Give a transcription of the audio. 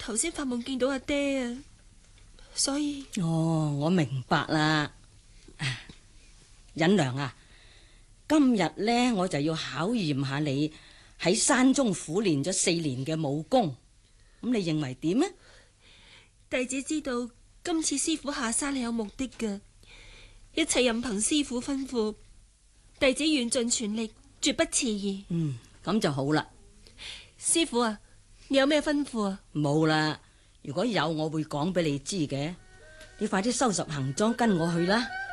頭先發夢見到阿爹啊，所以我明白啦。忍娘啊，今日呢，我就要考驗下你喺山中苦練咗4年嘅武功，咁你認為點呢？ 弟子知道今次師傅下山係有目的嘅，一切任憑師傅吩咐，弟子願盡全力，絕不遲疑。 咁就好啦。 師傅啊，你有咩吩咐啊？ 冇啦，如果有我會講俾你知嘅。你快啲收拾行裝跟我去啦。